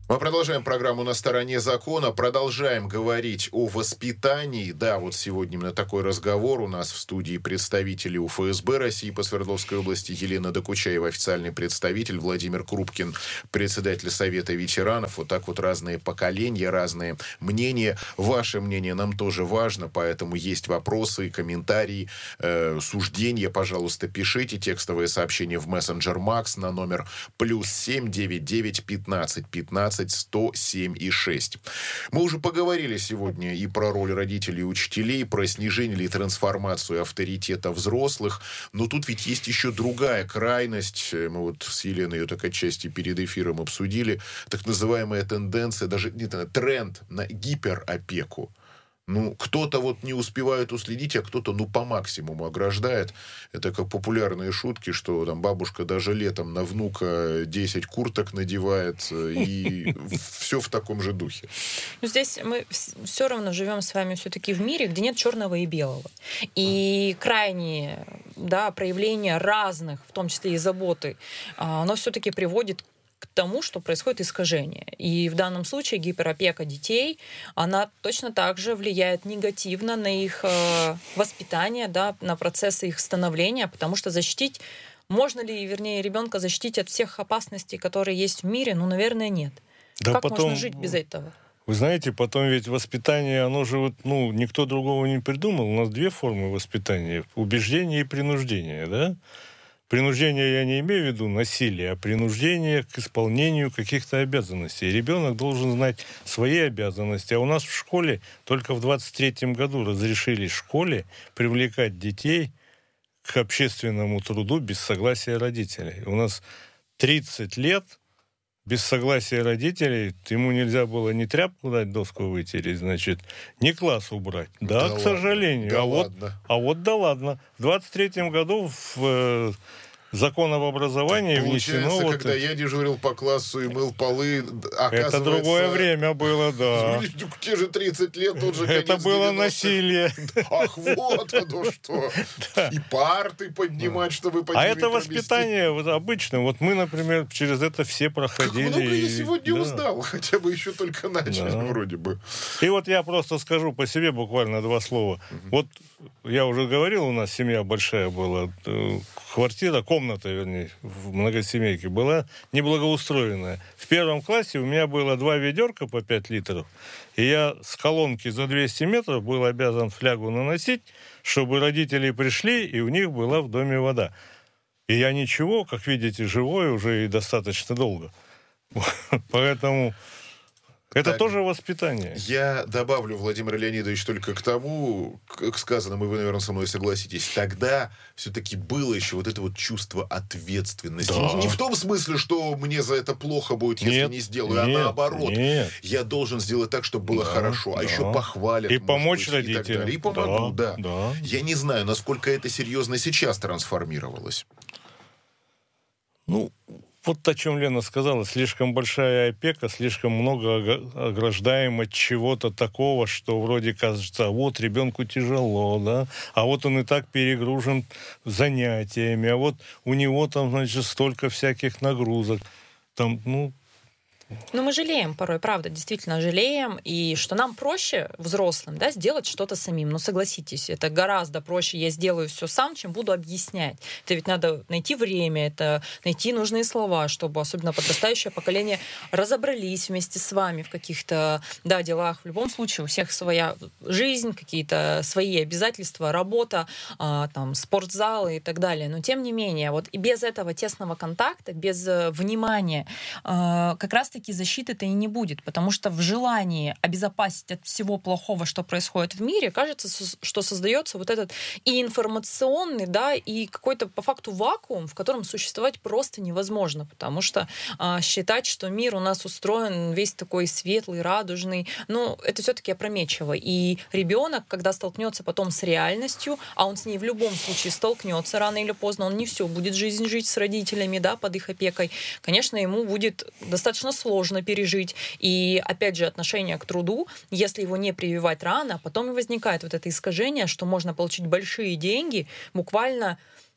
Мы продолжаем программу «На стороне закона», продолжаем говорить о воспитании. Да, вот сегодня именно такой разговор. У нас в студии представители УФСБ России по Свердловской области Елена Докучаева, официальный представитель, Владимир Крупкин, председатель Совета ветеранов. Вот так вот разные поколения, разные мнения. Ваше мнение нам тоже важно, поэтому есть вопросы, комментарии, суждения. Пожалуйста, пишите текстовые сообщения в мессенджер Макс на номер +7 99 15 15 107 и 6. Мы уже поговорили сегодня и про роль родителей и учителей, про снижение или трансформацию авторитета взрослых, но тут ведь есть еще другая крайность. Мы вот с Еленой ее так отчасти перед эфиром обсудили. Так называемая тенденция, даже не тренд на гиперопеку. Ну, кто-то вот не успевает уследить, а кто-то, по максимуму ограждает. Это как популярные шутки, что там бабушка даже летом на внука 10 курток надевает, и все в таком же духе. Но здесь мы все равно живем с вами все-таки в мире, где нет черного и белого. И крайние, проявления разных, в том числе и заботы, оно все-таки приводит к тому, что происходит искажение. И в данном случае гиперопека детей, она точно так же влияет негативно на их воспитание, на процессы их становления, потому что можно ли, ребенка защитить от всех опасностей, которые есть в мире? Наверное, нет. Как можно жить без этого? Вы знаете, потом ведь воспитание, оно же никто другого не придумал. У нас две формы воспитания: убеждение и принуждение, да? Принуждение я не имею в виду насилие, а принуждение к исполнению каких-то обязанностей. Ребенок должен знать свои обязанности. А у нас в школе только в 23-м году разрешили школе привлекать детей к общественному труду без согласия родителей. У нас 30 лет без согласия родителей ему нельзя было ни тряпку дать, доску вытереть, ни класс убрать. Да, к сожалению. Да ладно. Да ладно. В 23-м году в закон об образовании внесено... Получается, когда я дежурил по классу и мыл полы, оказывается... Это другое время было, да. Те же 30 лет, тот же конец 90-х. Это было насилие. Ах, вот оно что. И парты поднимать, чтобы по 9 А это воспитание обычное. Вот мы, например, через это все проходили. Как много я сегодня узнал. Хотя бы еще только начали, вроде бы. И вот я просто скажу по себе буквально 2 слова. Вот я уже говорил, у нас семья большая была. Квартира, комната, вернее, в многосемейке была неблагоустроенная. В 1 классе у меня было 2 ведерка по 5 литров, и я с колонки за 200 метров был обязан флягу наносить, чтобы родители пришли, и у них была в доме вода. И я ничего, как видите, живой уже и достаточно долго. Поэтому... Это тоже воспитание. Я добавлю, Владимир Леонидович, только к тому, к сказанному, и вы, наверное, со мной согласитесь. Тогда все-таки было еще вот это вот чувство ответственности. Да. Не в том смысле, что мне за это плохо будет, если не сделаю, а наоборот. Нет. Я должен сделать так, чтобы было хорошо, а еще похвалят. И помочь быть, родителям. И помогу, да. Да. Я не знаю, насколько это серьезно сейчас трансформировалось. Вот о чем Лена сказала, слишком большая опека, слишком много ограждаем от чего-то такого, что вроде кажется, а вот ребенку тяжело, да, а вот он и так перегружен занятиями, а вот у него там, столько всяких нагрузок. Мы жалеем порой, правда, действительно жалеем, и что нам проще, взрослым, сделать что-то самим. Согласитесь, это гораздо проще, я сделаю все сам, чем буду объяснять. Это ведь надо найти время, это найти нужные слова, чтобы особенно подрастающее поколение разобрались вместе с вами в каких-то делах. В любом случае у всех своя жизнь, какие-то свои обязательства, работа, спортзалы и так далее. Но тем не менее, и без этого тесного контакта, без внимания, как раз-таки защиты-то и не будет, потому что в желании обезопасить от всего плохого, что происходит в мире, кажется, что создается вот этот и информационный, и какой-то по факту вакуум, в котором существовать просто невозможно, потому что считать, что мир у нас устроен весь такой светлый, радужный, это все-таки опрометчиво. И ребенок, когда столкнется потом с реальностью, а он с ней в любом случае столкнется рано или поздно, он не всю будет жизнь жить с родителями, под их опекой, конечно, ему будет достаточно сложно пережить. И, опять же, отношение к труду, если его не прививать рано, потом и возникает вот это искажение, что можно получить большие деньги буквально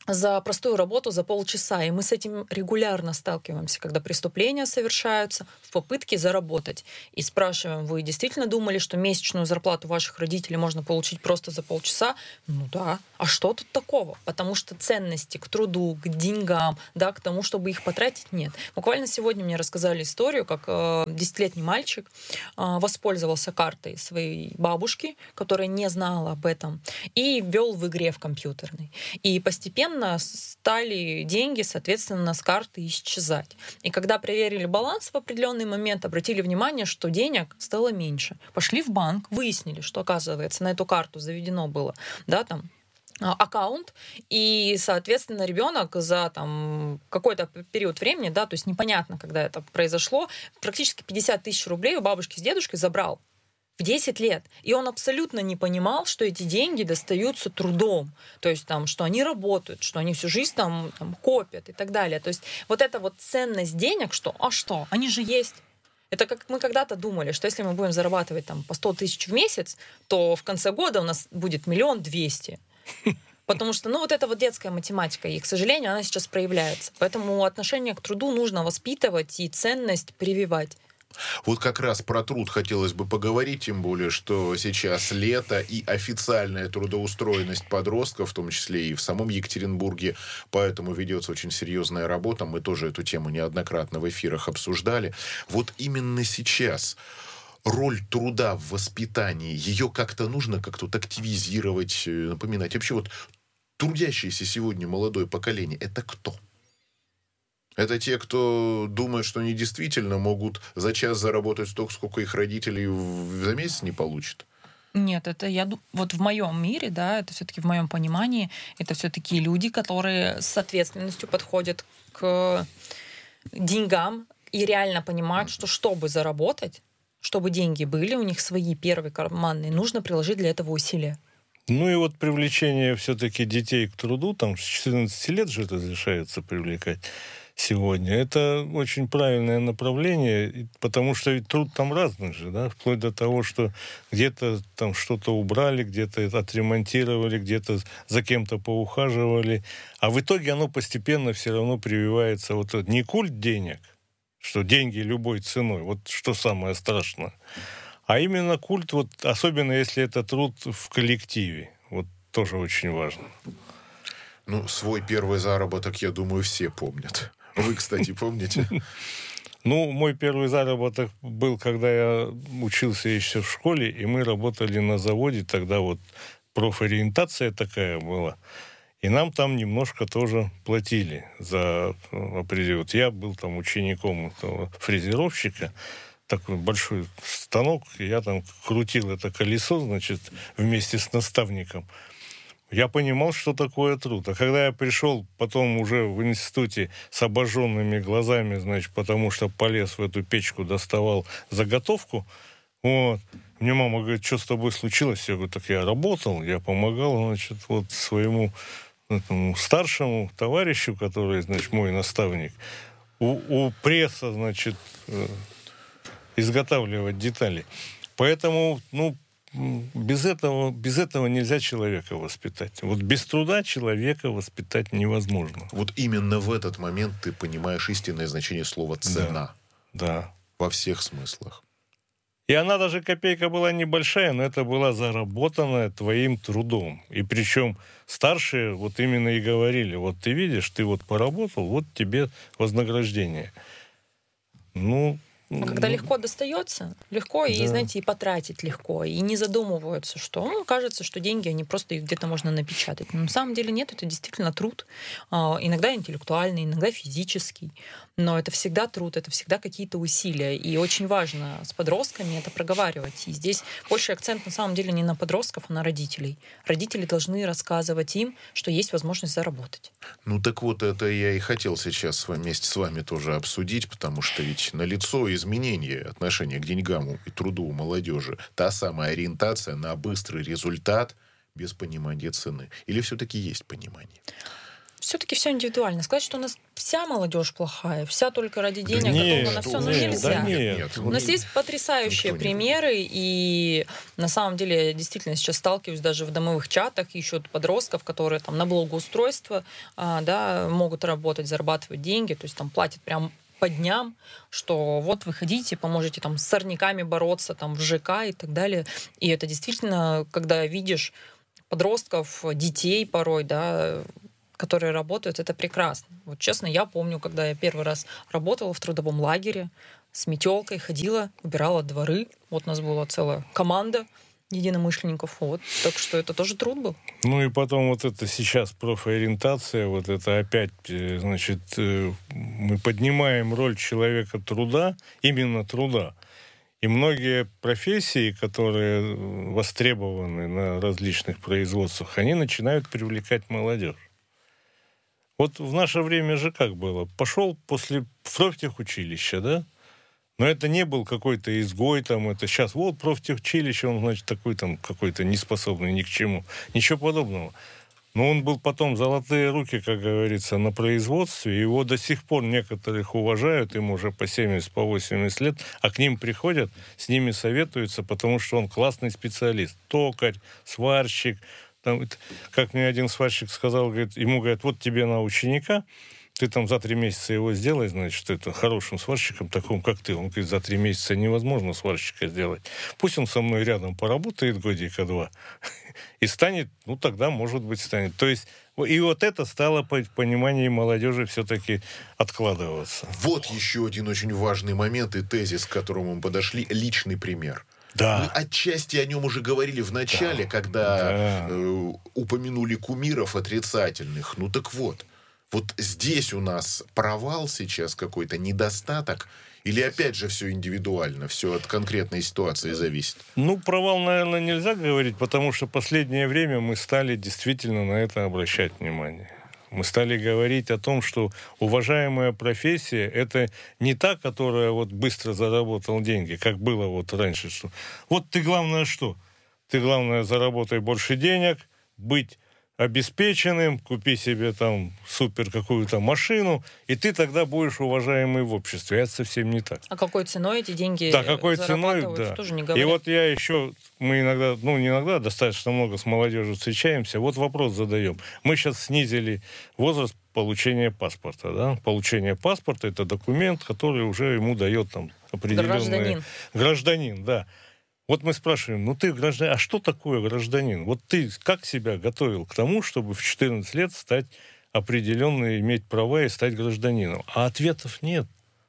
за простую работу за полчаса. И мы с этим регулярно сталкиваемся, когда преступления совершаются в попытке заработать. И спрашиваем, вы действительно думали, что месячную зарплату ваших родителей можно получить просто за полчаса? Ну да. А что тут такого? Потому что ценности к труду, к деньгам, да, к тому, чтобы их потратить, нет. Буквально сегодня мне рассказали историю, как 10-летний мальчик воспользовался картой своей бабушки, которая не знала об этом, и ввел в игре в компьютерной. И постепенно стали деньги, соответственно, с карты исчезать. И когда проверили баланс в определенный момент, обратили внимание, что денег стало меньше. Пошли в банк, выяснили, что, оказывается, на эту карту заведено было, да, там, аккаунт, и, соответственно, ребенок за там, какой-то период времени, да, то есть непонятно, когда это произошло, практически 50 тысяч рублей у бабушки с дедушкой забрал. В 10 лет. И он абсолютно не понимал, что эти деньги достаются трудом. То есть, там, что они работают, что они всю жизнь там, копят и так далее. То есть вот эта вот ценность денег, что, они же есть. Это как мы когда-то думали, что если мы будем зарабатывать там, по 100 тысяч в месяц, то в конце года у нас будет 1 200 000. Потому что, вот эта вот детская математика, и, к сожалению, она сейчас проявляется. Поэтому отношение к труду нужно воспитывать и ценность прививать. Вот как раз про труд хотелось бы поговорить, тем более, что сейчас лето и официальная трудоустроенность подростков, в том числе и в самом Екатеринбурге, поэтому ведется очень серьезная работа. Мы тоже эту тему неоднократно в эфирах обсуждали. Вот именно сейчас роль труда в воспитании, ее как-то нужно как-то активизировать, напоминать. Вообще вот трудящееся сегодня молодое поколение — это кто? Это те, кто думает, что они действительно могут за час заработать столько, сколько их родители за месяц не получат? Нет, это вот в моем мире, да, это все-таки в моем понимании, это все-таки люди, которые с ответственностью подходят к деньгам и реально понимают, что чтобы заработать, чтобы деньги были, у них свои первые карманные, нужно приложить для этого усилия. Ну и вот привлечение все-таки детей к труду, там с 14 лет же разрешается привлекать сегодня. Это очень правильное направление, потому что ведь труд там разный же, да, вплоть до того, что где-то там что-то убрали, где-то это отремонтировали, где-то за кем-то поухаживали, а в итоге оно постепенно все равно прививается вот этот не культ денег, что деньги любой ценой, вот что самое страшное, а именно культ, вот особенно если это труд в коллективе, вот тоже очень важно. Ну, свой первый заработок, я думаю, все помнят. Вы, кстати, помните? Ну, мой первый заработок был, когда я учился еще в школе, и мы работали на заводе, тогда вот профориентация такая была, и нам там немножко тоже платили за определенный. Вот я был там учеником этого фрезеровщика, такой большой станок, и я там крутил это колесо, значит, вместе с наставником. Я понимал, что такое труд. А когда я пришел потом уже в институте с обожженными глазами, значит, потому что полез в эту печку, доставал заготовку, вот, мне мама говорит, что с тобой случилось? Я говорю, так я работал, я помогал, значит, вот своему этому старшему товарищу, который, значит, мой наставник, у пресса, значит, изготавливать детали. Поэтому, без этого нельзя человека воспитать. Вот без труда человека воспитать невозможно. Вот именно в этот момент ты понимаешь истинное значение слова «цена». Да. Во всех смыслах. И она даже копейка была небольшая, но это была заработанная твоим трудом. И причем старшие вот именно и говорили, вот ты видишь, ты вот поработал, вот тебе вознаграждение. А когда легко достается, легко, да. И, знаете, и потратить легко, и не задумываются, что кажется, что деньги, они просто их где-то можно напечатать. Но на самом деле нет, это действительно труд. Иногда интеллектуальный, иногда физический. Но это всегда труд, это всегда какие-то усилия. И очень важно с подростками это проговаривать. И здесь больший акцент на самом деле не на подростков, а на родителей. Родители должны рассказывать им, что есть возможность заработать. Ну так вот, это я и хотел сейчас вместе с вами тоже обсудить, потому что ведь налицо изменение отношения к деньгам и труду у молодежи. Та самая ориентация на быстрый результат без понимания цены. Или все-таки есть понимание? Все-таки все индивидуально. Сказать, что у нас вся молодежь плохая, вся только ради денег, готова на все, нельзя. У нас есть потрясающие примеры, и на самом деле я действительно сейчас сталкиваюсь даже в домовых чатах, ищут подростков, которые там на благоустройство могут работать, зарабатывать деньги, то есть там платят прям по дням, что вот выходите, поможете там с сорняками бороться там в ЖК и так далее. И это действительно, когда видишь подростков, детей порой, которые работают, это прекрасно. Вот честно, я помню, когда я первый раз работала в трудовом лагере, с метелкой ходила, убирала дворы. Вот у нас была целая команда единомышленников. Вот. Так что это тоже труд был. Ну и потом вот это сейчас профориентация, вот это опять, значит, мы поднимаем роль человека труда, именно труда. И многие профессии, которые востребованы на различных производствах, они начинают привлекать молодежь. Вот в наше время же как было? Пошел после профтехучилища, да? Но это не был какой-то изгой, там, это сейчас, вот профтехучилище, он, значит, такой там, какой-то неспособный ни к чему. Ничего подобного. Но он был потом золотые руки, как говорится, на производстве. Его до сих пор некоторых уважают, им уже по 70, по 80 лет, а к ним приходят, с ними советуются, потому что он классный специалист. Токарь, сварщик. Там, как мне один сварщик сказал, говорит, ему говорят, вот тебе на ученика, ты там за 3 месяца его сделай, значит, это хорошим сварщиком, таким, как ты. Он говорит, за 3 месяца невозможно сварщика сделать. Пусть он со мной рядом поработает годика-два и станет, ну, тогда, может быть, станет. То есть, и вот это стало по пониманию молодежи все-таки откладываться. Вот еще один очень важный момент и тезис, к которому мы подошли, личный пример. Да. Мы отчасти о нем уже говорили в начале, когда упомянули кумиров отрицательных. Ну так вот здесь у нас провал сейчас какой-то, недостаток, или опять же все индивидуально, все от конкретной ситуации зависит? Ну, провал, наверное, нельзя говорить, потому что последнее время мы стали действительно на это обращать внимание. Мы стали говорить о том, что уважаемая профессия — это не та, которая вот быстро заработала деньги, как было вот раньше. Что вот ты главное что? Ты главное заработай больше денег, быть обеспеченным, купи себе там супер какую-то машину, и ты тогда будешь уважаемый в обществе. Это совсем не так. А какой ценой эти деньги какой ценой, да. Тоже не говорят. И вот я еще, мы иногда, не иногда, достаточно много с молодежью встречаемся, вот вопрос задаем. Мы сейчас снизили возраст получения паспорта, да? Получение паспорта — это документ, который уже ему дает там определенный... Гражданин, да. Вот мы спрашиваем, ты гражданин, а что такое гражданин? Вот ты как себя готовил к тому, чтобы в 14 лет стать определенно, иметь права и стать гражданином? А ответов нет.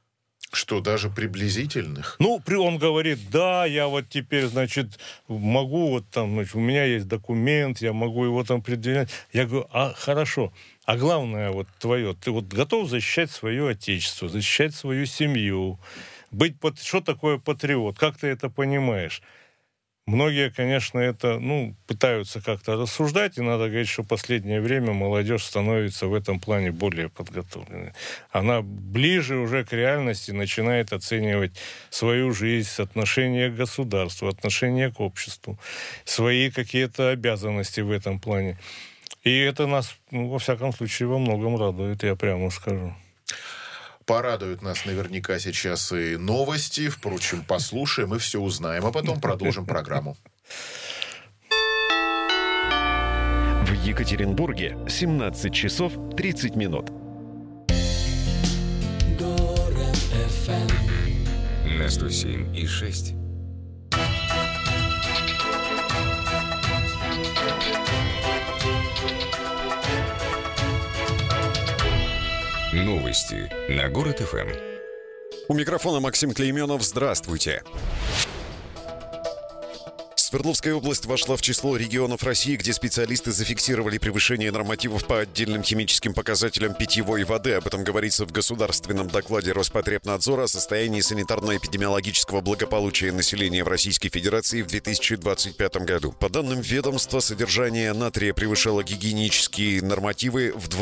Что, даже приблизительных? Он говорит, да, я вот теперь, значит, могу, вот там, значит, у меня есть документ, я могу его там предъявлять. Я говорю, хорошо, а главное вот твое, ты вот готов защищать свое отечество, защищать свою семью, что такое патриот, как ты это понимаешь? Многие, конечно, это, пытаются как-то рассуждать, и надо говорить, что в последнее время молодежь становится в этом плане более подготовленной. Она ближе уже к реальности начинает оценивать свою жизнь, отношение к государству, отношение к обществу, свои какие-то обязанности в этом плане. И это нас, во всяком случае, во многом радует, я прямо скажу. Порадуют нас наверняка сейчас и новости. Впрочем, послушаем и все узнаем, а потом продолжим программу. В Екатеринбурге 17 часов 30 минут. Город FM на 107,6. Новости на Город ФМ. У микрофона Максим Клейменов. Здравствуйте. Свердловская область вошла в число регионов России, где специалисты зафиксировали превышение нормативов по отдельным химическим показателям питьевой воды. Об этом говорится в государственном докладе Роспотребнадзора о состоянии санитарно-эпидемиологического благополучия населения в Российской Федерации в 2025 году. По данным ведомства, содержание натрия превышало гигиенические нормативы в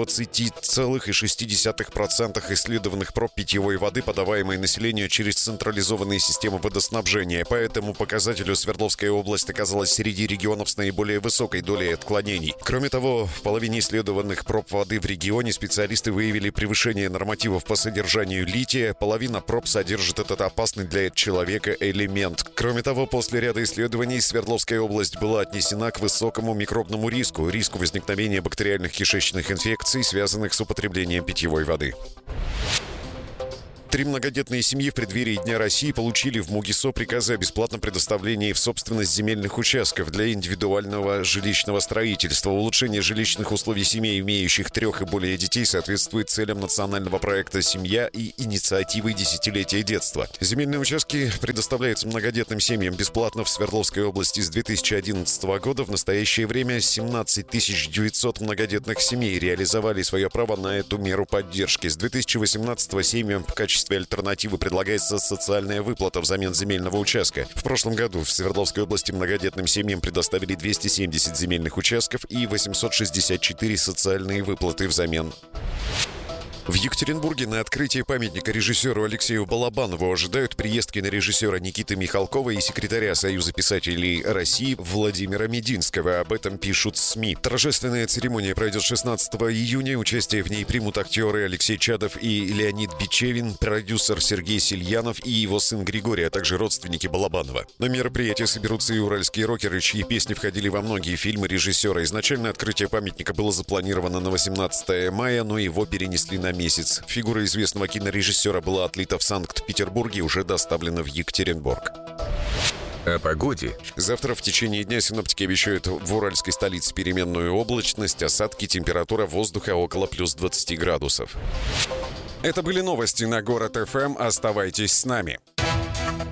20,6% исследованных проб питьевой воды, подаваемой населению через централизованные системы водоснабжения. По этому показателю Свердловская область область оказалась среди регионов с наиболее высокой долей отклонений. Кроме того, в половине исследованных проб воды в регионе специалисты выявили превышение нормативов по содержанию лития. Половина проб содержит этот опасный для человека элемент. Кроме того, после ряда исследований Свердловская область была отнесена к высокому микробному риску возникновения бактериальных кишечных инфекций, связанных с употреблением питьевой воды. 3 многодетные семьи в преддверии Дня России получили в МУГИСО приказы о бесплатном предоставлении в собственность земельных участков для индивидуального жилищного строительства. Улучшение жилищных условий семей, имеющих 3 и более детей, соответствует целям национального проекта «Семья» и инициативы «Десятилетие детства». Земельные участки предоставляются многодетным семьям бесплатно в Свердловской области с 2011 года. В настоящее время 17 900 многодетных семей реализовали свое право на эту меру поддержки. С 2018 семьям в качестве альтернативы предлагается социальная выплата взамен земельного участка. В прошлом году в Свердловской области многодетным семьям предоставили 270 земельных участков и 864 социальные выплаты взамен. В Екатеринбурге на открытие памятника режиссеру Алексею Балабанову ожидают приезд кинорежиссера Никиты Михалкова и секретаря Союза писателей России Владимира Мединского. Об этом пишут СМИ. Торжественная церемония пройдет 16 июня. Участие в ней примут актеры Алексей Чадов и Леонид Бичевин, продюсер Сергей Сильянов и его сын Григорий, а также родственники Балабанова. На мероприятие соберутся и уральские рокеры, чьи песни входили во многие фильмы режиссера. Изначально открытие памятника было запланировано на 18 мая, но его перенесли на месяц. Фигура известного кинорежиссера была отлита в Санкт-Петербурге и уже доставлена в Екатеринбург. О погоде. Завтра в течение дня синоптики обещают в уральской столице переменную облачность, осадки, температура воздуха около плюс 20 градусов. Это были новости на Город ФМ. Оставайтесь с нами.